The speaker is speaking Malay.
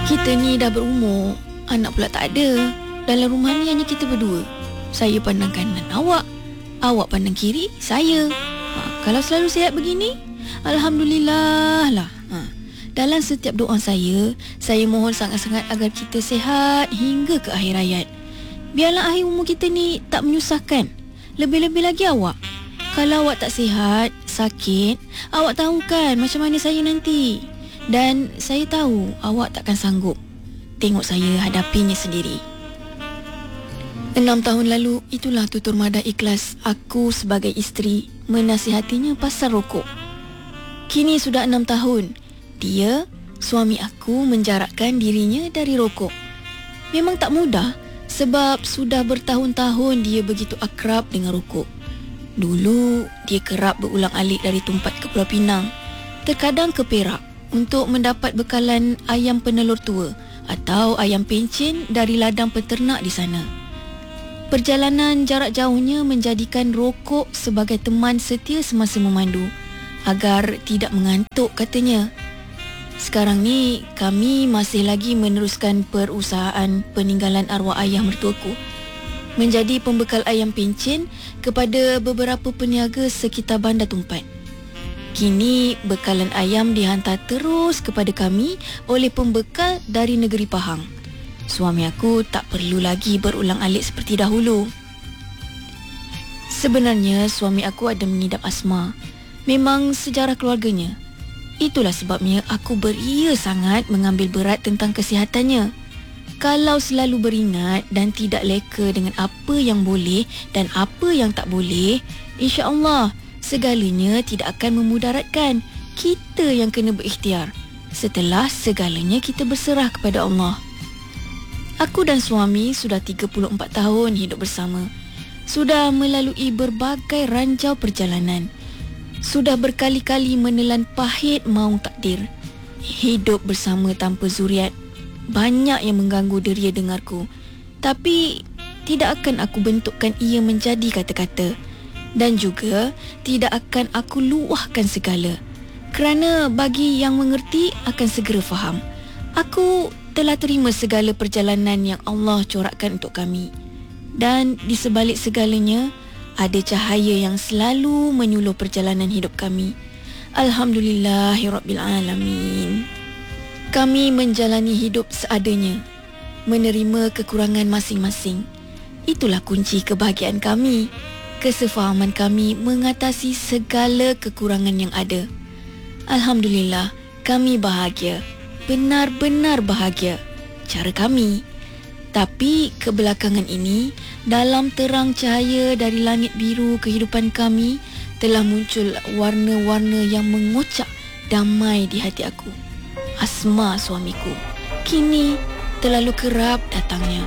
Kita ni dah berumur, anak pula tak ada. Dalam rumah ni hanya kita berdua. Saya pandang kanan awak, awak pandang kiri saya. Kalau selalu sihat begini, alhamdulillah lah. Dalam setiap doa saya mohon sangat-sangat agar kita sihat hingga ke akhir hayat. Biarlah akhir umur kita ni tak menyusahkan. Lebih-lebih lagi awak. Kalau awak tak sihat, sakit, awak tahu kan macam mana saya nanti. Dan saya tahu awak takkan sanggup. Tengok saya hadapinya sendiri. 6 tahun lalu, itulah tutur mada ikhlas aku sebagai isteri menasihatinya pasal rokok. Kini sudah 6 tahun, dia, suami aku, menjarakkan dirinya dari rokok. Memang tak mudah sebab sudah bertahun-tahun dia begitu akrab dengan rokok. Dulu, dia kerap berulang-alik dari Tumpat ke Pulau Pinang, terkadang ke Perak, untuk mendapat bekalan ayam penelur tua atau ayam pencen dari ladang peternak di sana. Perjalanan jarak jauhnya menjadikan rokok sebagai teman setia semasa memandu agar tidak mengantuk, katanya. Sekarang ni kami masih lagi meneruskan perusahaan peninggalan arwah ayah mertuaku, menjadi pembekal ayam pencen kepada beberapa peniaga sekitar Bandar Tumpat. Kini bekalan ayam dihantar terus kepada kami oleh pembekal dari negeri Pahang. Suami aku tak perlu lagi berulang-alik seperti dahulu. Sebenarnya suami aku ada mengidap asma. Memang sejarah keluarganya. Itulah sebabnya aku beria sangat mengambil berat tentang kesihatannya. Kalau selalu beringat dan tidak leka dengan apa yang boleh dan apa yang tak boleh, insya-Allah segalanya tidak akan memudaratkan. Kita yang kena berikhtiar. Setelah segalanya kita berserah kepada Allah. Aku dan suami sudah 34 tahun hidup bersama. Sudah melalui berbagai ranjau perjalanan. Sudah berkali-kali menelan pahit maung takdir. Hidup bersama tanpa zuriat. Banyak yang mengganggu deria dengarku. Tapi tidak akan aku bentukkan ia menjadi kata-kata. Dan juga tidak akan aku luahkan segala. Kerana bagi yang mengerti akan segera faham. Aku telah terima segala perjalanan yang Allah corakkan untuk kami. Dan di sebalik segalanya, ada cahaya yang selalu menyuluh perjalanan hidup kami. Alhamdulillahirrabbilalamin. Kami menjalani hidup seadanya, menerima kekurangan masing-masing. Itulah kunci kebahagiaan kami. Kesefahaman kami mengatasi segala kekurangan yang ada. Alhamdulillah, kami bahagia. Benar-benar bahagia. Cara kami. Tapi kebelakangan ini, dalam terang cahaya dari langit biru kehidupan kami, telah muncul warna-warna yang mengocak damai di hati aku. Asma suamiku kini terlalu kerap datangnya.